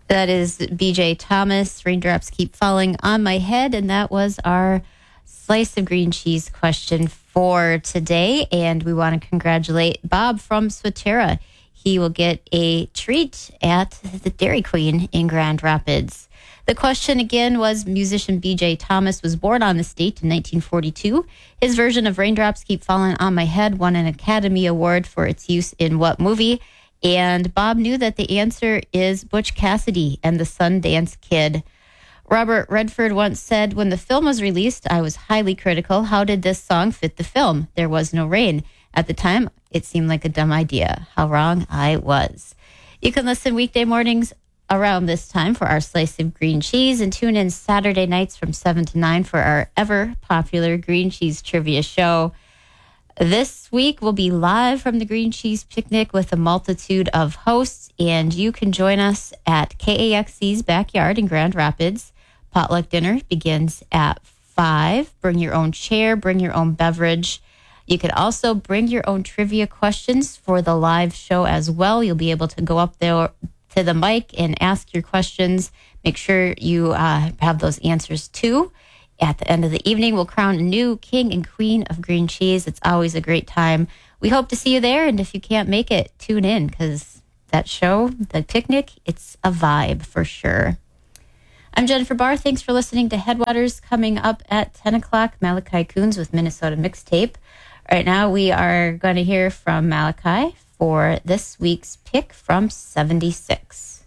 That is BJ Thomas. Raindrops Keep Falling on My Head. And that was our slice of green cheese question for today. And we want to congratulate Bob from Swatera. He will get a treat at the Dairy Queen in Grand Rapids. The question again was, musician BJ Thomas was born on this date in 1942. His version of Raindrops Keep Falling on My Head won an Academy Award for its use in what movie? And Bob knew that the answer is Butch Cassidy and the Sundance Kid. Robert Redford once said, when the film was released, I was highly critical. How did this song fit the film? There was no rain. At the time, it seemed like a dumb idea. How wrong I was. You can listen weekday mornings around this time for our slice of green cheese, and tune in Saturday nights from 7 to 9 for our ever popular green cheese trivia show. This week we'll be live from the Green Cheese Picnic with a multitude of hosts, and you can join us at KAXC's backyard in Grand Rapids. Potluck dinner begins at 5. Bring your own chair, bring your own beverage. You could also bring your own trivia questions for the live show as well. You'll be able to go up there to the mic and ask your questions. Make sure you have those answers too. At the end of the evening, we'll crown a new king and queen of green cheese. It's always a great time. We hope to see you there, and if you can't make it, tune in, because that show, the picnic, it's a vibe for sure. I'm Jennifer Barr. Thanks for listening to Headwaters. Coming up at 10 o'clock, Malachi Coons with Minnesota Mixtape. Right now, we are going to hear from Malachi for this week's pick from 76.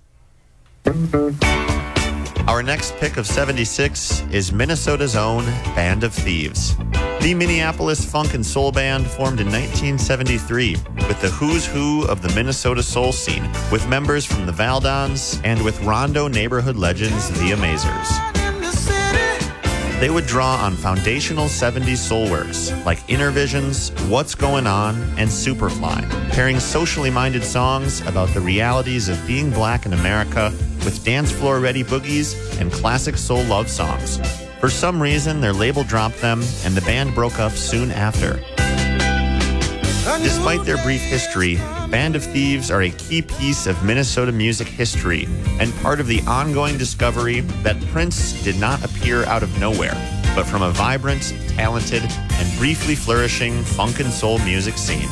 Our next pick of 76 is Minnesota's own Band of Thieves. The Minneapolis funk and soul band formed in 1973 with the who's who of the Minnesota soul scene, with members from the Valdons and with Rondo neighborhood legends, the Amazers. They would draw on foundational 70s soul works like Inner Visions, What's Going On, and Superfly, pairing socially minded songs about the realities of being black in America with dance floor ready boogies and classic soul love songs. For some reason, their label dropped them and the band broke up soon after. Despite their brief history, Band of Thieves are a key piece of Minnesota music history and part of the ongoing discovery that Prince did not appear out of nowhere, but from a vibrant, talented, and briefly flourishing funk and soul music scene.